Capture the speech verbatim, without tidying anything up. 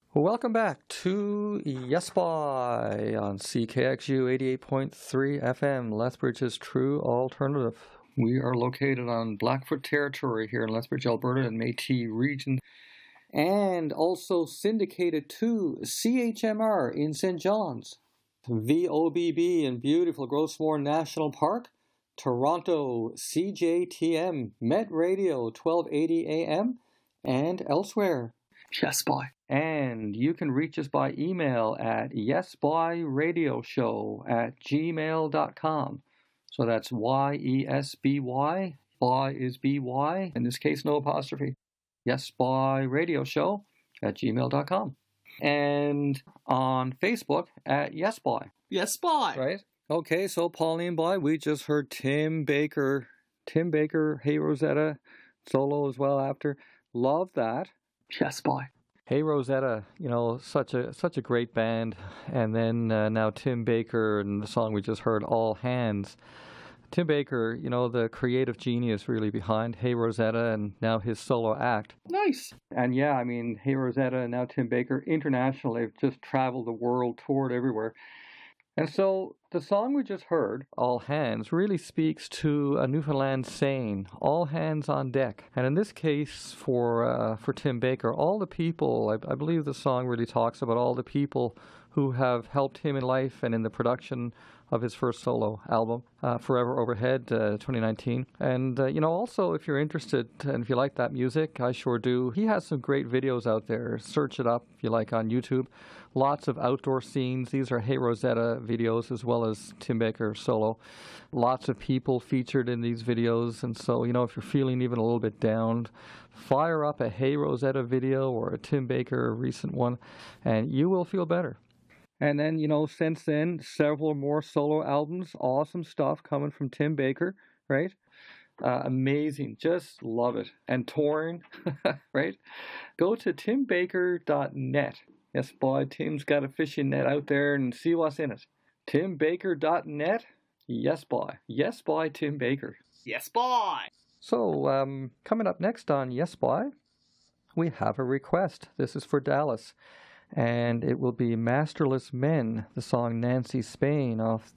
Welcome back to Yes Boy on C K X U eighty-eight point three F M, Lethbridge's true alternative. We are located on Blackfoot territory here in Lethbridge, Alberta, and Métis region, and also syndicated to C H M R in Saint John's, V O B B in beautiful Grossmore National Park, Toronto, C J T M, Met Radio twelve eighty A M, and elsewhere. Yes, boy. And you can reach us by email at yesbyradioshow at gmail dot com. So that's Y E S B Y. Boy is B Y. In this case, no apostrophe. Yesbyradioshow at gmail dot com. And on Facebook at Yesboy. Yesboy. Right? Okay, so Pauline Boy, we just heard Tim Baker. Tim Baker, Hey Rosetta, solo as well after. Love that. Yesboy. Hey Rosetta, you know, such a such a great band. And then uh, now Tim Baker and the song we just heard, All Hands. Tim Baker, you know, the creative genius really behind Hey Rosetta and now his solo act. Nice. And yeah, I mean, Hey Rosetta and now Tim Baker, international, they've just traveled the world, toured everywhere. And so the song we just heard, All Hands, really speaks to a Newfoundland saying, all hands on deck. And in this case, for uh, for Tim Baker, all the people, I, I believe the song really talks about all the people who have helped him in life and in the production of his first solo album, uh, Forever Overhead, uh, twenty nineteen. And, uh, you know, also, if you're interested and if you like that music, I sure do. He has some great videos out there. Search it up, if you like, on YouTube. Lots of outdoor scenes. These are Hey Rosetta videos as well as Tim Baker solo. Lots of people featured in these videos. And so, you know, if you're feeling even a little bit down, fire up a Hey Rosetta video or a Tim Baker recent one, and you will feel better. And then, you know, since then, several more solo albums, awesome stuff coming from Tim Baker, right? Uh, amazing. Just love it. And touring, right? Go to tim baker dot net. Yes, boy, Tim's got a fishing net out there and see what's in it. tim baker dot net. Yes, boy. Yes, boy, Tim Baker. Yes, boy. So, um, coming up next on Yes, Boy, we have a request. This is for Dallas. And it will be Masterless Men, the song Nancy Spain off